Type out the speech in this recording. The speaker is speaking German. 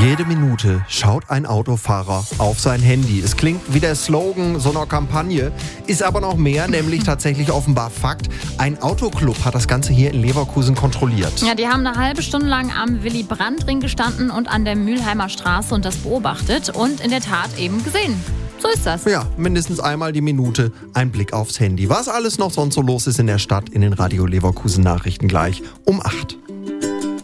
Jede Minute schaut ein Autofahrer auf sein Handy. Es klingt wie der Slogan so einer Kampagne, ist aber noch mehr, nämlich tatsächlich offenbar Fakt. Ein Autoclub hat das Ganze hier in Leverkusen kontrolliert. Ja, die haben eine halbe Stunde lang am Willy-Brandt-Ring gestanden und an der Mülheimer Straße und das beobachtet und in der Tat eben gesehen. So ist das. Ja, mindestens einmal die Minute ein Blick aufs Handy. Was alles noch sonst so los ist in der Stadt, in den Radio Leverkusen Nachrichten gleich um 8.